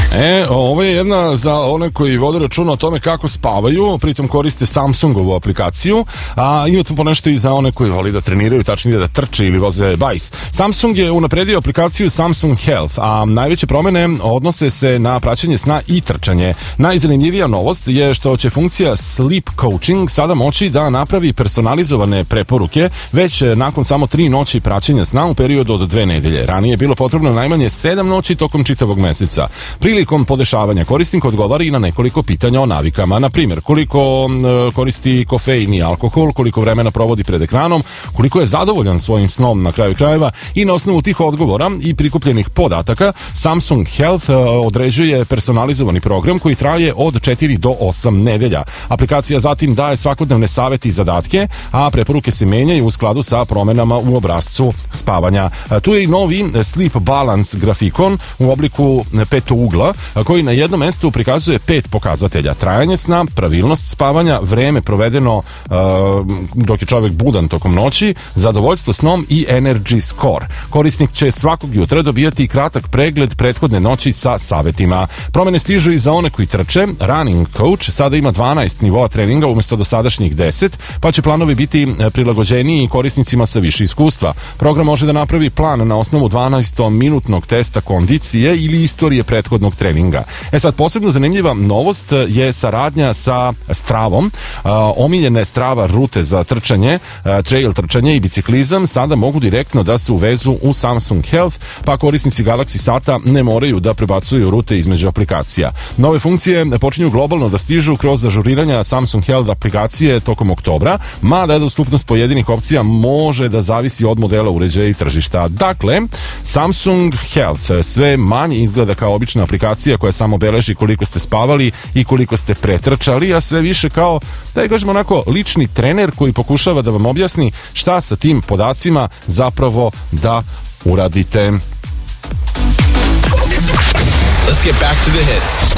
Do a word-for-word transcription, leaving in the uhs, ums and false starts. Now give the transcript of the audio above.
E, ovo je jedna za one koji vode računa o tome kako spavaju, pritom koriste Samsungovu aplikaciju, a ima tu ponešto i za one koji voli da treniraju, tačnije da trče ili voze bajs. Samsung je unapredio aplikaciju Samsung Health, a najveće promene odnose se na praćenje sna i trčanje. Najzanimljivija novost je što će funkcija Sleep Coaching sada moći da napravi personalizovane preporuke već nakon samo tri noći praćenja sna u periodu od dve nedelje. Ranije je bilo potrebno najmanje sedam noći tokom čitavog meseca. Prilikom podešavanja korisnik odgovara i na nekoliko pitanja o navikama. Na primjer, koliko e, koristi kofein i alkohol, koliko vremena provodi pred ekranom, koliko je zadovoljan svojim snom na kraju krajeva i na osnovu tih odgovora i prikupljenih podataka Samsung Health e, određuje personalizovani program koji traje od četiri do osam nedelja. Aplikacija zatim daje svakodnevne savete i zadatke, a preporuke se menjaju u skladu sa promenama u obrascu spavanja. E, tu je i novi Sleep Balance grafikon u obliku petougla koji na jednom mestu prikazuje pet pokazatelja: trajanje sna, pravilnost spavanja, vreme provedeno uh, dok je čovjek budan tokom noći, zadovoljstvo snom i energy score. Korisnik će svakog jutra dobijati kratak pregled prethodne noći sa savetima. Promene stižu i za one koji trče. Running Coach sada ima dvanaest nivoa treninga umjesto dosadašnjih deset, pa će planovi biti prilagođeniji korisnicima sa više iskustva. Program može da napravi plan na osnovu dvanaestominutnog testa kondicije ili istorije prethodnog treninga. E sad, posebno zanimljiva novost je saradnja sa Stravom. Uh, omiljene Strava rute za trčanje, uh, trail trčanje i biciklizam sada mogu direktno da se uvezu u Samsung Health, pa korisnici Galaxy Sata ne moraju da prebacuju rute između aplikacija. Nove funkcije počinju globalno da stižu kroz ažuriranja Samsung Health aplikacije tokom oktobra, mada dostupnost pojedinih opcija može da zavisi od modela uređaja i tržišta. Dakle, Samsung Health sve manje izgleda kao obična aplikacija koja samo beleži koliko ste spavali i koliko ste pretrčali, a sve više kao, da je kažemo onako, lični trener koji pokušava da vam objasni šta sa tim podacima zapravo da uradite. Let's get back to the hits.